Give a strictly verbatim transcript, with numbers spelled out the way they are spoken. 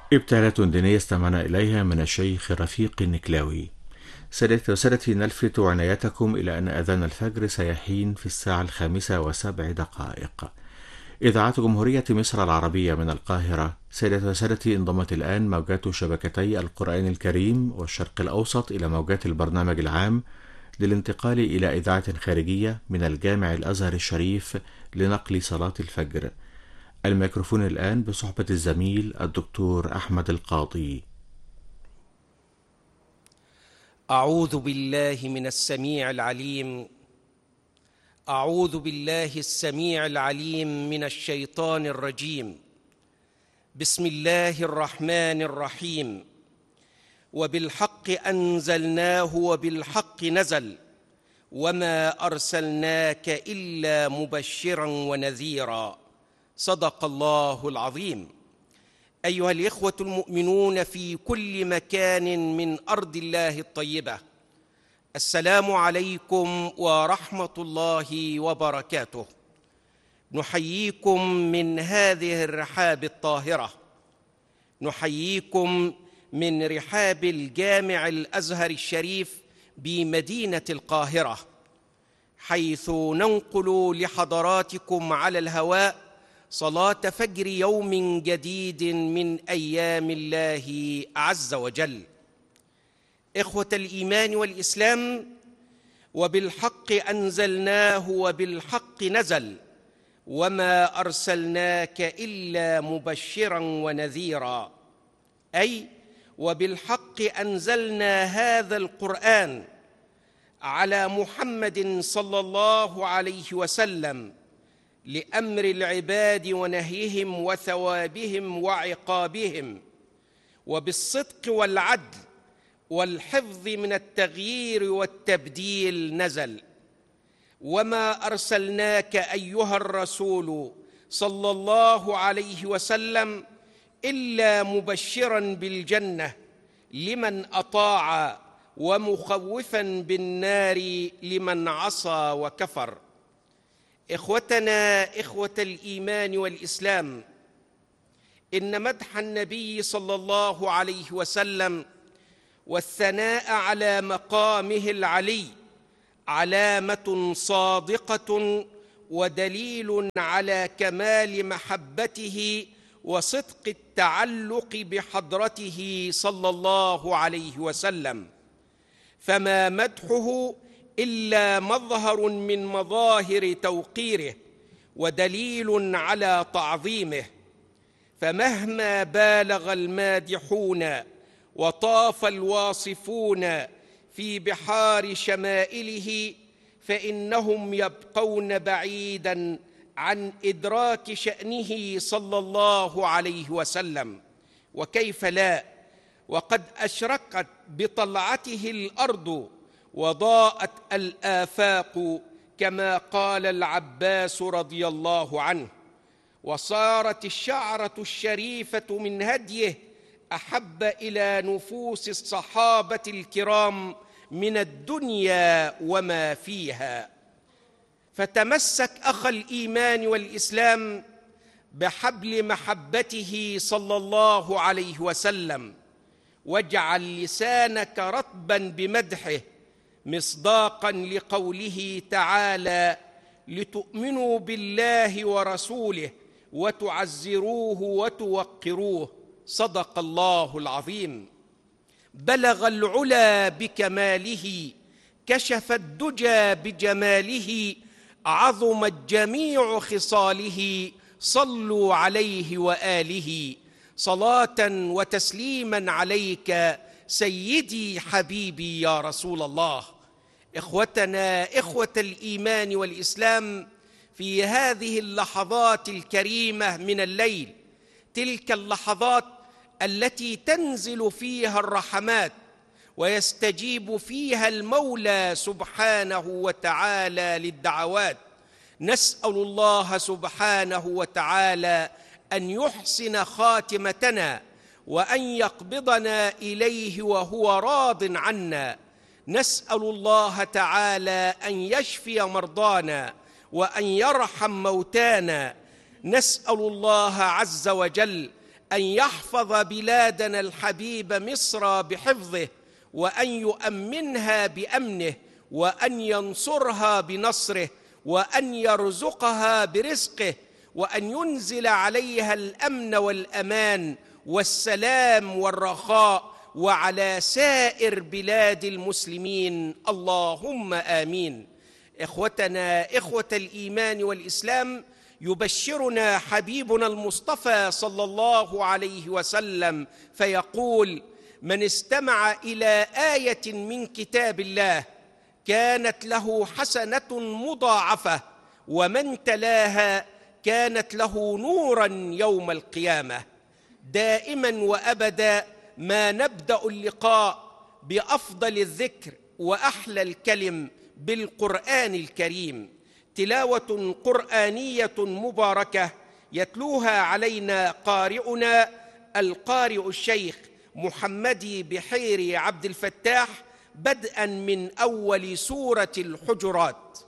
ابتالات دينية استمعنا إليها من الشيخ رفيق النكلاوي. سادتي وسادتي، نلفت عنايتكم إلى أن أذان الفجر سيحين في الساعة الخامسة وسبع دقائق. إذاعة جمهورية مصر العربية من القاهرة. سادتي وسادتي، انضمت الآن موجات شبكتي القرآن الكريم والشرق الأوسط إلى موجات البرنامج العام للانتقال إلى إذاعة خارجية من الجامع الأزهر الشريف لنقل صلاة الفجر. الميكروفون الآن بصحبة الزميل الدكتور أحمد القاضي. أعوذ بالله من السميع العليم أعوذ بالله السميع العليم من الشيطان الرجيم. بسم الله الرحمن الرحيم. وبالحق أنزلناه وبالحق نزل وما أرسلناك إلا مبشرا ونذيرا. صدق الله العظيم. أيها الإخوة المؤمنون في كل مكان من أرض الله الطيبة، السلام عليكم ورحمة الله وبركاته. نحييكم من هذه الرحاب الطاهرة، نحييكم من رحاب الجامع الأزهر الشريف بمدينة القاهرة، حيث ننقل لحضراتكم على الهواء صلاة فجر يوم جديد من أيام الله عز وجل. إخوة الإيمان والإسلام، وبالحق أنزلناه وبالحق نزل وما أرسلناك إلا مبشرا ونذيرا، أي وبالحق أنزلنا هذا القرآن على محمد صلى الله عليه وسلم لأمر العباد ونهيهم وثوابهم وعقابهم، وبالصدق والعدل والحفظ من التغيير والتبديل نزل. وما أرسلناك أيها الرسول صلى الله عليه وسلم إلا مبشرا بالجنة لمن أطاع ومخوفا بالنار لمن عصى وكفر. إخوتنا إخوة الإيمان والإسلام، إن مدح النبي صلى الله عليه وسلم والثناء على مقامه العلي علامة صادقة ودليل على كمال محبته وصدق التعلق بحضرته صلى الله عليه وسلم، فما مدحه إلا مظهر من مظاهر توقيره ودليل على تعظيمه. فمهما بالغ المادحون وطاف الواصفون في بحار شمائله، فإنهم يبقون بعيداً عن إدراك شأنه صلى الله عليه وسلم. وكيف لا، وقد أشرقت بطلعته الأرض وضاءت الآفاق، كما قال العباس رضي الله عنه، وصارت الشعرة الشريفة من هديه أحب إلى نفوس الصحابة الكرام من الدنيا وما فيها. فتمسك أخ الإيمان والإسلام بحبل محبته صلى الله عليه وسلم، واجعل لسانك رطبا بمدحه، مصداقا لقوله تعالى: لتؤمنوا بالله ورسوله وتعزروه وتوقروه. صدق الله العظيم. بلغ العلا بكماله، كشف الدجى بجماله، عظمت جميع خصاله، صلوا عليه وآله. صلاة وتسليما عليك سيدي حبيبي يا رسول الله. إخوتنا إخوة الإيمان والإسلام، في هذه اللحظات الكريمة من الليل، تلك اللحظات التي تنزل فيها الرحمات ويستجيب فيها المولى سبحانه وتعالى للدعوات، نسأل الله سبحانه وتعالى أن يحسن خاتمتنا وأن يقبضنا إليه وهو راض عنا. نسأل الله تعالى أن يشفي مرضانا وأن يرحم موتانا. نسأل الله عز وجل أن يحفظ بلادنا الحبيب مصر بحفظه، وأن يؤمنها بأمنه، وأن ينصرها بنصره، وأن يرزقها برزقه، وأن ينزل عليها الأمن والأمان والسلام والرخاء، وعلى سائر بلاد المسلمين، اللهم آمين. إخوتنا إخوة الإيمان والإسلام، يبشرنا حبيبنا المصطفى صلى الله عليه وسلم فيقول: من استمع إلى آية من كتاب الله كانت له حسنة مضاعفة، ومن تلاها كانت له نوراً يوم القيامة. دائماً وأبداً ما نبدأ اللقاء بأفضل الذكر وأحلى الكلم بالقرآن الكريم، تلاوة قرآنية مباركة يتلوها علينا قارئنا القارئ الشيخ محمدي بحيري عبد الفتاح، بدءاً من أول سورة الحجرات.